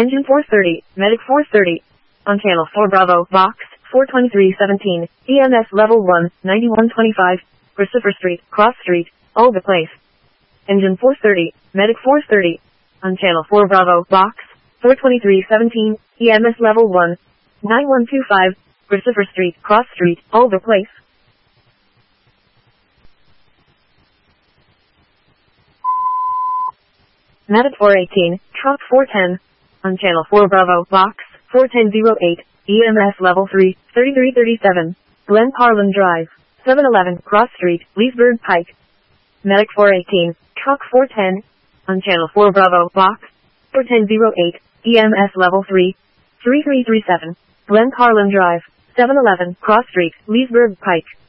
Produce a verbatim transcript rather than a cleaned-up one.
Engine four thirty, Medic four thirty. On channel four Bravo, box, four twenty-three seventeen, E M S level one, ninety-one twenty-five, Christopher Street, Cross Street, all the place. Engine four thirty, Medic four thirty. On channel four Bravo, box, four twenty-three seventeen, E M S level one, ninety-one twenty-five, Christopher Street, Cross Street, all the place. Medic four eighteen, Truck four ten. On channel four Bravo, box, four ten oh eight, E M S level three, thirty-three thirty-seven, Glen Parlin Drive, seven eleven, Cross Street, Leesburg Pike. Medic four eighteen, Truck four ten. On channel four Bravo, box, four ten oh eight, E M S level three, thirty-three thirty-seven, Glen Parlin Drive, seven eleven, Cross Street, Leesburg Pike.